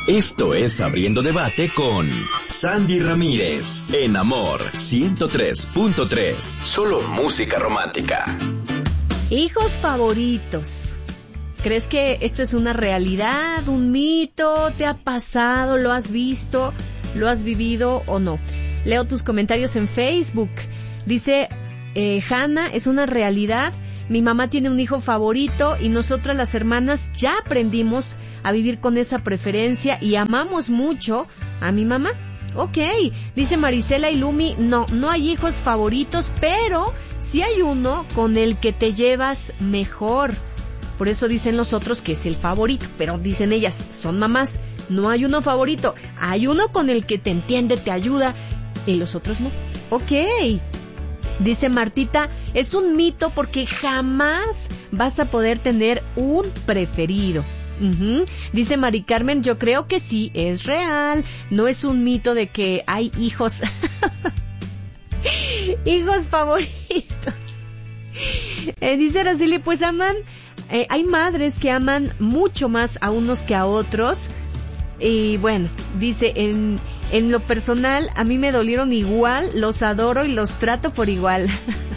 Esto es Abriendo Debate con Sandy Ramírez, en Amor 103.3. Solo música romántica. Hijos favoritos. ¿Crees que esto es una realidad, un mito? ¿Te ha pasado? ¿Lo has visto? ¿Lo has vivido o no? Leo tus comentarios en Facebook. Dice Hanna, es una realidad. Mi mamá tiene un hijo favorito y nosotras las hermanas ya aprendimos a vivir con esa preferencia y amamos mucho a mi mamá. Ok, dice Marisela y Lumi, no hay hijos favoritos, pero sí hay uno con el que te llevas mejor. Por eso dicen los otros que es el favorito, pero dicen ellas, son mamás, no hay uno favorito, hay uno con el que te entiende, te ayuda, y los otros no. Ok. Dice Martita, es un mito porque jamás vas a poder tener un preferido. Dice Mari Carmen, yo creo que sí, es real, no es un mito de que hay hijos hijos favoritos. Dice Araceli, pues aman, hay madres que aman mucho más a unos que a otros. Y bueno, dice, en lo personal, a mí me dolieron igual, los adoro y los trato por igual.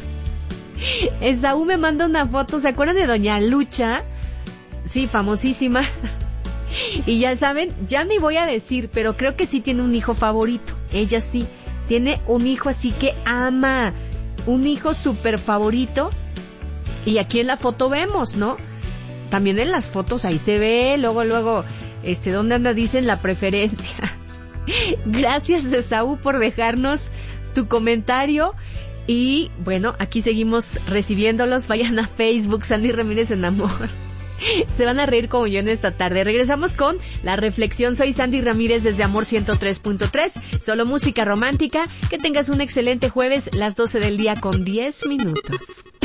Esaú me manda una foto, ¿se acuerdan de Doña Lucha? Sí, famosísima. Y ya saben, ya ni voy a decir, pero creo que sí tiene un hijo favorito. Ella sí, tiene un hijo así que ama, un hijo súper favorito. Y aquí en la foto vemos, ¿no? También en las fotos ahí se ve, luego, ¿dónde anda? Dicen la preferencia. Gracias, Esaú, por dejarnos tu comentario. Y bueno, aquí seguimos recibiéndolos. Vayan a Facebook, Sandy Ramírez en Amor. Se van a reír como yo en esta tarde. Regresamos con la reflexión. Soy Sandy Ramírez desde Amor 103.3. Solo música romántica. Que tengas un excelente jueves, las 12 del día con 10 minutos.